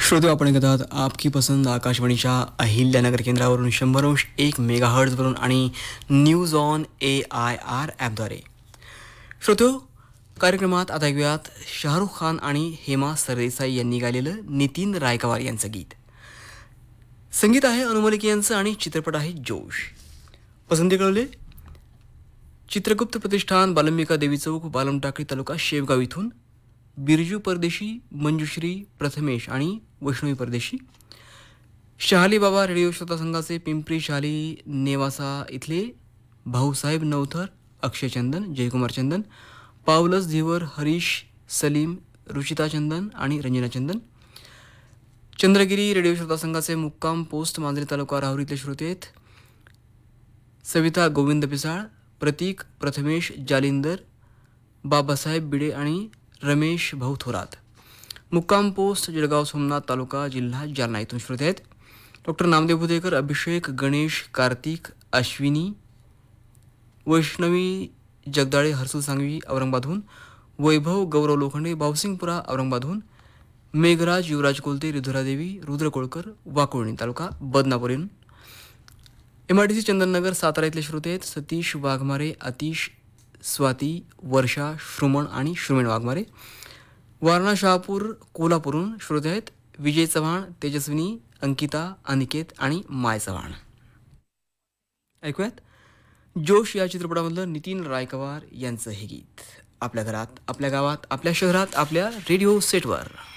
श्रोते आपण ऐकत आहात आपकी पसंद आकाशवाणीच्या अहिल्यानगर केंद्रावरून 100.1 मेगाहर्ट्झवरून आणि न्यूज ऑन AIR ॲपद्वारे. श्रोते कार्यक्रमात आता ऐकूयात शाहरुख खान आणि हेमा सरदेसाई यांनी गायलेलं नितीन रायकवार यांचं गीत. संगीत आहे अनुमलिक यांचं आणि चित्रपट आहे जोश. पसंती कळवले चित्रगुप्त प्रतिष्ठान, बालंबिका देवी चौक, बालम टाकळी तालुका शेवगाव इथून बिरजू परदेशी, मंजुश्री प्रथमेश आणि वैष्णवी परदेशी. शहाली बाबा रेडिओ श्रोता संघाचे पिंपरी शहाली नेवासा इथले भाऊसाहेब नवथर, अक्षय चंदन, जयकुमार चंदन, पावलस धीवर, हरीश सलीम, रुचिता चंदन आणि रंजना चंदन. चंद्रगिरी रेडिओ श्रोता संघाचे मुक्काम पोस्ट मांजरी तालुका राहुरीतले श्रोते आहेत सविता गोविंद पिसाळ, प्रतीक प्रथमेश जालिंदर, बाबासाहेब बिडे आणि रमेश भाऊ थोरात. मुक्काम पोस्ट जळगाव सोमनाथ तालुका जिल्हा जालना इथून श्रोते आहेत डॉक्टर नामदेव बुदेकर, अभिषेक, गणेश, कार्तिक, अश्विनी, वैष्णवी जगदाळे, हर्सुल सांगवी औरंगाबादहून, वैभव गौरव लोखंडे, भावसिंगपुरा औरंगाबादहून, मेघराज युवराज कोलते, रिधुरादेवी, रुद्र कोळकर, वाकुळणी तालुका बदनापूरहून. MIDC चंदननगर सातारा इथले श्रोते आहेत सतीश वाघमारे, अतिश, स्वाती, वर्षा, श्रुमण आणि श्रुमेण वाघमारे. वारणा शहापूर कोल्हापूरहून श्रोते आहेत विजय चव्हाण, तेजस्विनी, अंकिता, अनिकेत आणि माय चव्हाण. ऐकूयात जोश या चित्रपटामधलं नितीन रायकवार यांचं हे गीत. आपल्या घरात, आपल्या गावात, आपल्या शहरात, आपल्या रेडिओ सेटवर.